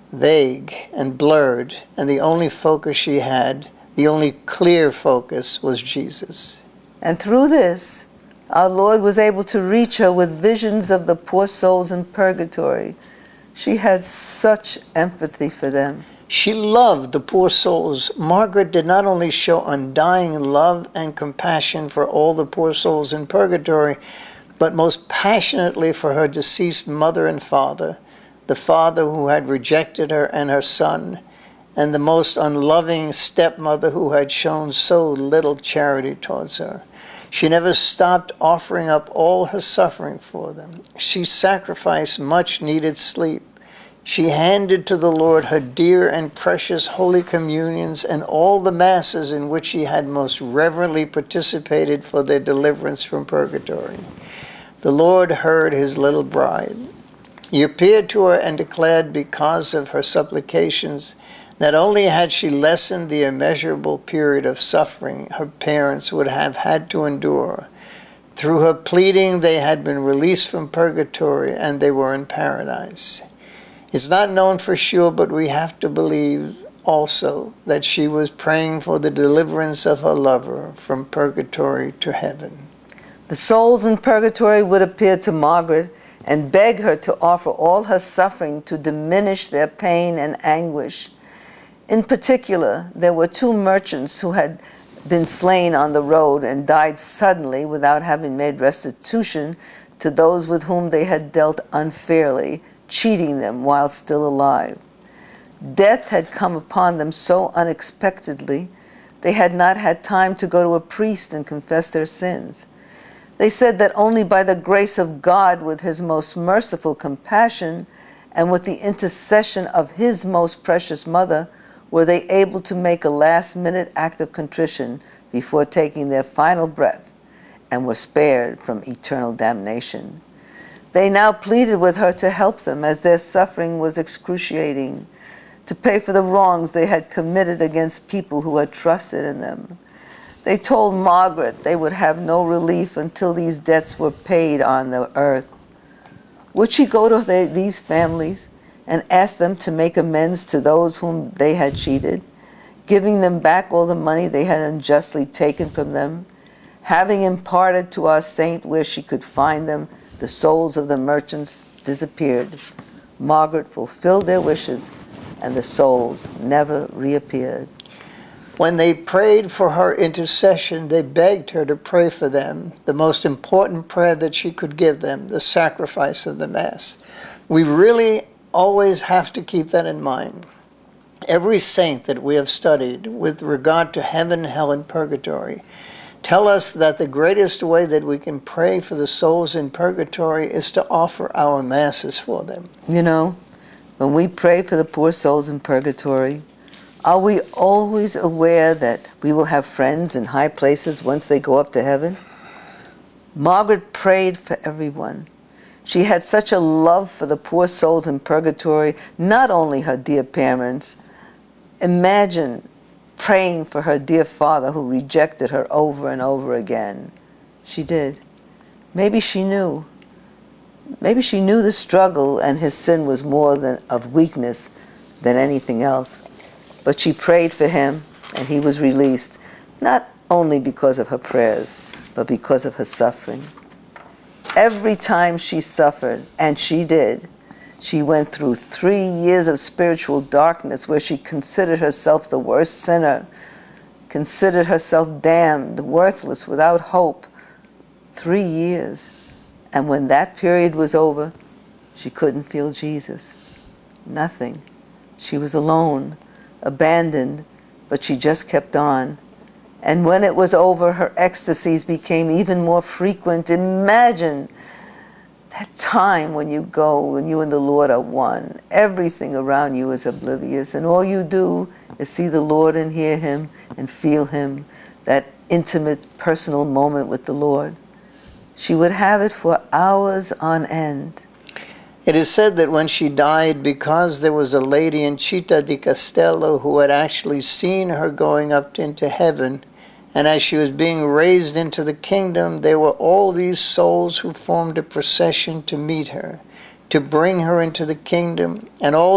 vague and blurred, and the only focus she had, the only clear focus, was Jesus. And through this, our Lord was able to reach her with visions of the poor souls in purgatory. She had such empathy for them. She loved the poor souls. Margaret did not only show undying love and compassion for all the poor souls in purgatory, but most passionately for her deceased mother and father, the father who had rejected her and her son, and the most unloving stepmother who had shown so little charity towards her. She never stopped offering up all her suffering for them. She sacrificed much needed sleep. She handed to the Lord her dear and precious Holy Communions and all the Masses in which she had most reverently participated for their deliverance from purgatory. The Lord heard his little bride. He appeared to her and declared, because of her supplications, not only had she lessened the immeasurable period of suffering her parents would have had to endure, through her pleading they had been released from purgatory and they were in paradise. It's not known for sure, but we have to believe also that she was praying for the deliverance of her lover from purgatory to heaven. The souls in purgatory would appear to Margaret and beg her to offer all her suffering to diminish their pain and anguish. In particular, there were 2 merchants who had been slain on the road and died suddenly without having made restitution to those with whom they had dealt unfairly, cheating them while still alive. Death had come upon them so unexpectedly, they had not had time to go to a priest and confess their sins. They said that only by the grace of God, with his most merciful compassion, and with the intercession of his most precious mother, were they able to make a last-minute act of contrition before taking their final breath, and were spared from eternal damnation. They now pleaded with her to help them, as their suffering was excruciating, to pay for the wrongs they had committed against people who had trusted in them. They told Margaret they would have no relief until these debts were paid on the earth. Would she go to these families and ask them to make amends to those whom they had cheated, giving them back all the money they had unjustly taken from them, having imparted to our saint where she could find them? The souls of the merchants disappeared. Margaret fulfilled their wishes, and the souls never reappeared. When they prayed for her intercession, they begged her to pray for them, the most important prayer that she could give them, the sacrifice of the Mass. We really always have to keep that in mind. Every saint that we have studied with regard to heaven, hell, and purgatory tell us that the greatest way that we can pray for the souls in purgatory is to offer our Masses for them. You know, when we pray for the poor souls in purgatory, are we always aware that we will have friends in high places once they go up to heaven? Margaret prayed for everyone. She had such a love for the poor souls in purgatory, not only her dear parents. Imagine praying for her dear father who rejected her over and over again. She did. Maybe she knew. Maybe she knew the struggle and his sin was more of weakness than anything else. But she prayed for him and he was released, not only because of her prayers, but because of her suffering. Every time she suffered, and she did, she went through 3 years of spiritual darkness where she considered herself the worst sinner, considered herself damned, worthless, without hope. 3 years. And when that period was over, she couldn't feel Jesus. Nothing. She was alone, abandoned, but she just kept on. And when it was over, her ecstasies became even more frequent. Imagine that time when you go, when you and the Lord are one. Everything around you is oblivious, and all you do is see the Lord and hear him and feel him, that intimate, personal moment with the Lord. She would have it for hours on end. It is said that when she died, because there was a lady in Città di Castello who had actually seen her going up into heaven, and as she was being raised into the kingdom, there were all these souls who formed a procession to meet her, to bring her into the kingdom, and all